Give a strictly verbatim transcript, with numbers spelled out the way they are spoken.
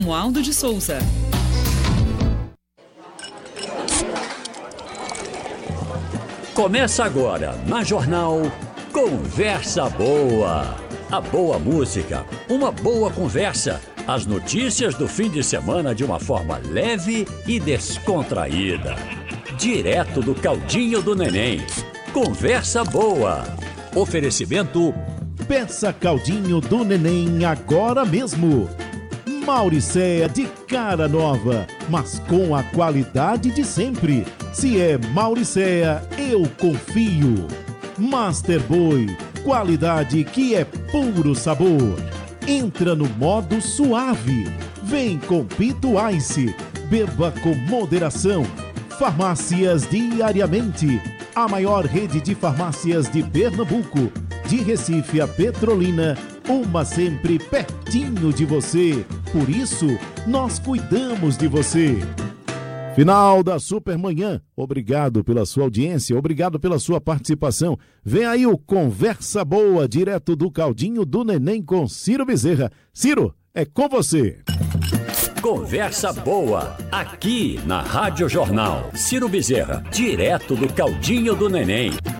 Romualdo de Souza. Começa agora, na Jornal Conversa Boa. A boa música, uma boa conversa. As notícias do fim de semana de uma forma leve e descontraída. Direto do caldinho do neném. Conversa Boa. Oferecimento... Peça caldinho do neném agora mesmo. Mauricéia de cara nova, mas com a qualidade de sempre. Se é Mauricéia, eu confio. Master Boy, qualidade que é puro sabor. Entra no modo suave. Vem com Pito Ice. Beba com moderação. Farmácias Diariamente. A maior rede de farmácias de Pernambuco. De Recife a Petrolina, uma sempre pertinho de você. Por isso, nós cuidamos de você. Final da Supermanhã. Obrigado pela sua audiência, obrigado pela sua participação. Vem aí o Conversa Boa, direto do caldinho do neném com Ciro Bezerra. Ciro, é com você. Conversa Boa, aqui na Rádio Jornal. Ciro Bezerra, direto do caldinho do neném.